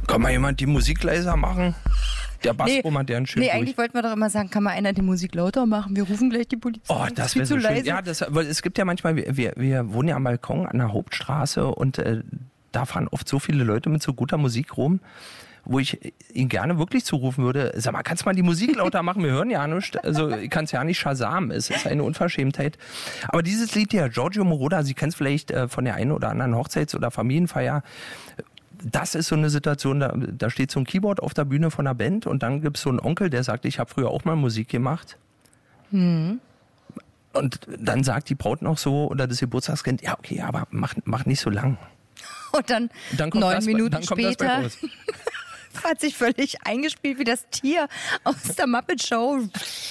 Kann mal jemand die Musik leiser machen? Der Bassroman, der einen schön Nee, eigentlich wollten wir doch immer sagen, kann mal einer die Musik lauter machen? Wir rufen gleich die Polizei. Oh, das wäre so schön. Ja, weil es gibt ja manchmal, wir wohnen ja am Balkon an der Hauptstraße und da fahren oft so viele Leute mit so guter Musik rum, wo ich ihn gerne wirklich zurufen würde, sag mal, kannst du mal die Musik lauter machen? Wir hören ja nichts. Also ich kann es ja nicht Shazam, es ist eine Unverschämtheit. Aber dieses Lied hier, Giorgio Moroder, Sie kennen es vielleicht von der einen oder anderen Hochzeits- oder Familienfeier. Das ist so eine Situation, da steht so ein Keyboard auf der Bühne von einer Band und dann gibt es so einen Onkel, der sagt, ich habe früher auch mal Musik gemacht. Und dann sagt die Braut noch so, oder das Geburtstagskind, ja okay, aber mach nicht so lang. Und dann 9 Minuten später hat sich völlig eingespielt wie das Tier aus der Muppet Show.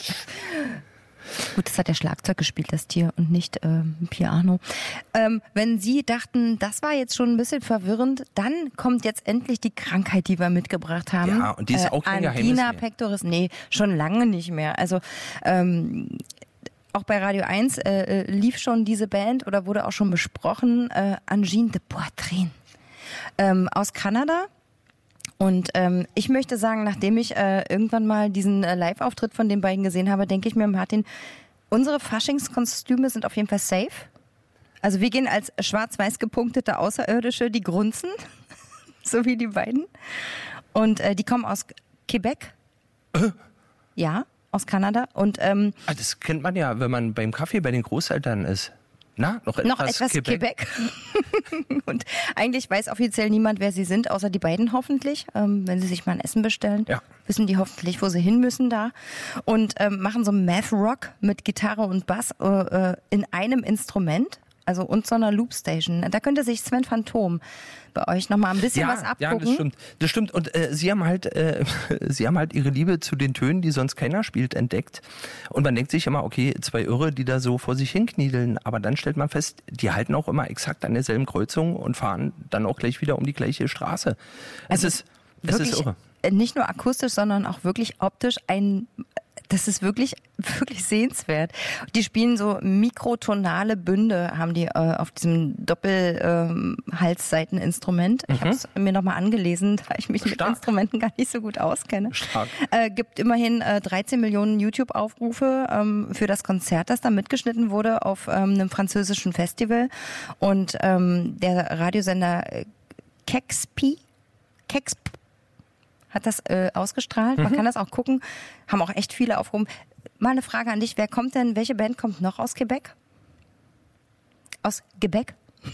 Gut, das hat der Schlagzeug gespielt, das Tier, und nicht Piano. Wenn Sie dachten, das war jetzt schon ein bisschen verwirrend, dann kommt jetzt endlich die Krankheit, die wir mitgebracht haben. Ja, und die ist auch kein Geheimnis Angina mehr. pectoris, nee, schon lange nicht mehr. Also auch bei Radio 1 lief schon diese Band oder wurde auch schon besprochen, Angine de Poitrine aus Kanada. Und ich möchte sagen, nachdem ich irgendwann mal diesen Live-Auftritt von den beiden gesehen habe, denke ich mir, Martin, unsere Faschingskostüme sind auf jeden Fall safe. Also wir gehen als schwarz-weiß gepunktete Außerirdische, die grunzen, so wie die beiden. Und die kommen aus Quebec. Ja, aus Kanada. Und das kennt man ja, wenn man beim Kaffee bei den Großeltern ist. Na, noch etwas Quebec. Und eigentlich weiß offiziell niemand, wer sie sind, außer die beiden hoffentlich. Wenn sie sich mal ein Essen bestellen, wissen die hoffentlich, wo sie hin müssen da. Und machen so Math-Rock mit Gitarre und Bass in einem Instrument. Also und so einer Loopstation. Da könnte sich Sven Phantom bei euch nochmal ein bisschen was abgucken. Ja, das stimmt. Und sie haben halt ihre Liebe zu den Tönen, die sonst keiner spielt, entdeckt. Und man denkt sich immer, okay, 2 Irre, die da so vor sich hinkniedeln. Aber dann stellt man fest, die halten auch immer exakt an derselben Kreuzung und fahren dann auch gleich wieder um die gleiche Straße. Es ist irre. Nicht nur akustisch, sondern auch wirklich optisch das ist wirklich, wirklich sehenswert. Die spielen so mikrotonale Bünde, haben die auf diesem Doppelhalsseiteninstrument. Ich habe es mir nochmal angelesen, da ich mich mit Instrumenten gar nicht so gut auskenne. Stark. Gibt immerhin 13 Millionen YouTube-Aufrufe für das Konzert, das da mitgeschnitten wurde auf einem französischen Festival. Und der Radiosender Kexp hat das ausgestrahlt. Man kann das auch gucken. Haben auch echt viele aufgehoben. Mal eine Frage an dich. Welche Band kommt noch aus Quebec? Aus Quebec?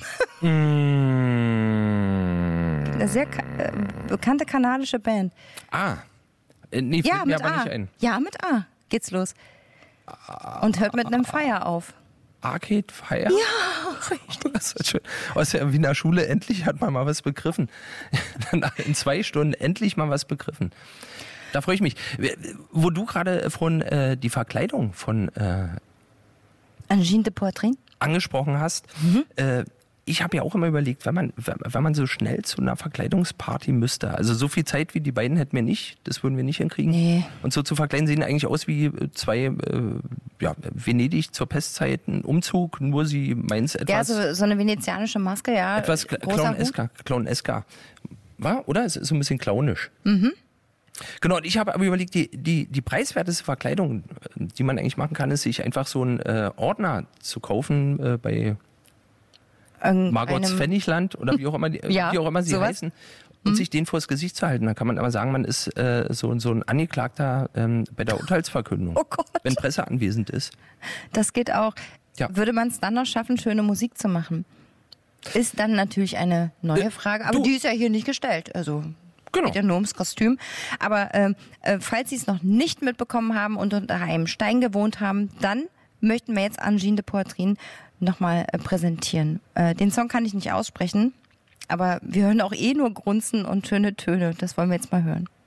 Eine sehr bekannte kanadische Band. Nee, fällt mir aber nicht ein. Ja, mit A geht's los. Und hört mit einem Fire auf. Arcade Fire? Ja, richtig. Das ist schön. Aus der Wiener Schule, endlich hat man mal was begriffen. In 2 Stunden endlich mal was begriffen. Da freue ich mich. Wo du gerade von die Verkleidung von Angine de Poitrine angesprochen hast, ich habe ja auch immer überlegt, wenn man so schnell zu einer Verkleidungsparty müsste, also so viel Zeit wie die beiden hätten wir nicht, das würden wir nicht hinkriegen. Nee. Und so zu verkleiden sehen eigentlich aus wie 2 Venedig zur Pestzeit, ein Umzug, nur sie meins etwas... Ja, so eine venezianische Maske, ja. Etwas Clowneska. War? Oder? Es ist so ein bisschen clownisch. Genau, und ich habe aber überlegt, die preiswerteste Verkleidung, die man eigentlich machen kann, ist, sich einfach so einen Ordner zu kaufen bei Margots Pfennigland oder wie auch immer, wie auch immer sie heißen, und sich den vors Gesicht zu halten. Da kann man aber sagen, man ist so ein Angeklagter bei der Urteilsverkündung, wenn Presse anwesend ist. Das geht auch. Ja. Würde man es dann noch schaffen, schöne Musik zu machen? Ist dann natürlich eine neue Frage, aber die ist ja hier nicht gestellt. Also geht ja nur ums Kostüm. Aber falls Sie es noch nicht mitbekommen haben und unter einem Stein gewohnt haben, dann möchten wir jetzt Angine de Poitrine nochmal präsentieren. Den Song kann ich nicht aussprechen, aber wir hören auch nur Grunzen und schöne Töne. Das wollen wir jetzt mal hören.